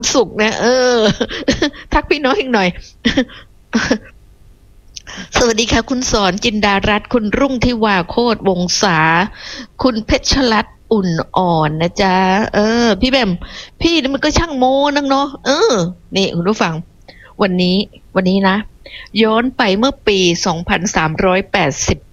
สุขนะทักพี่น้องอีกหน่อยสวัสดีค่ะคุณสอนจินดารัตน์คุณรุ่งทิวาโคตรวงศาคุณเพชรรัตน์อุ่นอ่อนนะจ๊ะพี่แบมพี่นี่มันก็ช่างโม้นักเนาะนี่คุณผู้ฟังวันนี้นะย้อนไปเมื่อปี2388